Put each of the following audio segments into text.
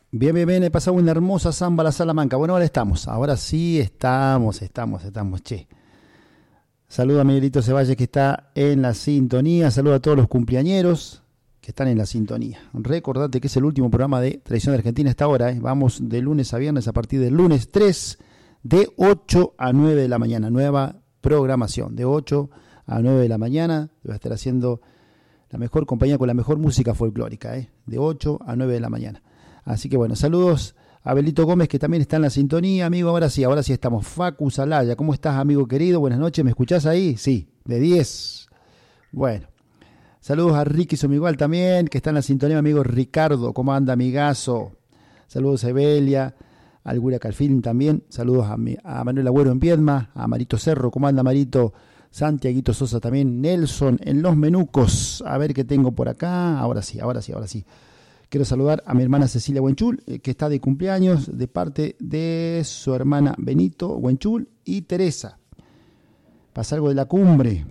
Bien, bien, bien, he pasado una hermosa samba a la Salamanca. Bueno, ahora sí estamos, che. Saludo a Miguelito Ceballos que está en la sintonía, saludo a todos los cumpleañeros que están en la sintonía. Recordate que es el último programa de Tradición de Argentina hasta ahora, ¿eh? Vamos de lunes a viernes a partir del lunes 3 de 8 a 9 de la mañana, nueva programación, de 8 a 9 de la mañana, voy a estar haciendo la mejor compañía con la mejor música folclórica, de 8 a 9 de la mañana. Así que bueno, saludos a Belito Gómez que también está en la sintonía, amigo. Ahora sí estamos. Facu Salaya, ¿cómo estás, amigo querido? Buenas noches, ¿me escuchás ahí? Sí, de 10. Bueno, saludos a Ricky Somigual también, que está en la sintonía, amigo Ricardo. ¿Cómo anda, amigazo? Saludos a Evelia, al Gura Calfín también. Saludos a Manuel Agüero en Piedma, a Marito Cerro. ¿Cómo anda, Marito? Santiaguito Sosa también. Nelson en Los Menucos. A ver qué tengo por acá. Ahora sí. Quiero saludar a mi hermana Cecilia Buenchul, que está de cumpleaños, de parte de su hermana Benito Buenchul y Teresa. Pasa algo de la cumbre.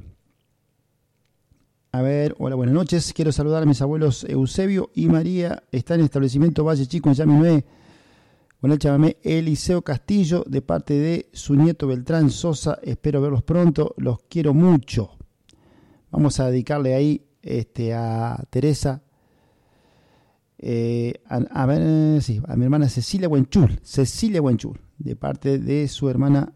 A ver, hola, buenas noches. Quiero saludar a mis abuelos Eusebio y María. Está en el establecimiento Valle Chico en Yaminué. Con el chamamé Eliseo Castillo, de parte de su nieto Beltrán Sosa. Espero verlos pronto. Los quiero mucho. Vamos a dedicarle ahí a Teresa. A mi hermana Cecilia Buenchul, de parte de su hermana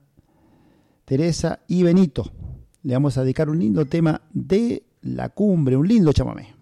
Teresa y Benito. Le vamos a dedicar un lindo tema de la cumbre, un lindo chamamé.